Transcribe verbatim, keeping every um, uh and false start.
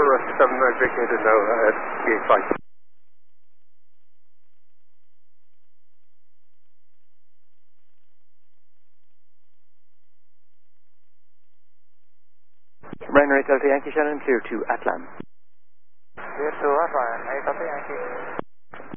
Russia seven, vacated now at gate five. Rainer Delta Yankee Shannon, clear to Atlan. Clear to Atlan, eight Delta Yankee.